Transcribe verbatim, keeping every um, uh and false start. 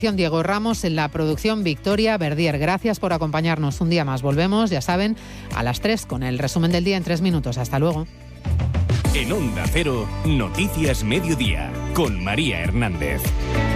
Diego Ramos, en la producción Victoria Verdier. Gracias por acompañarnos un día más. Volvemos, ya saben, a las tres con el resumen del día en tres minutos. Hasta luego. En Onda Cero, Noticias Mediodía, con María Hernández.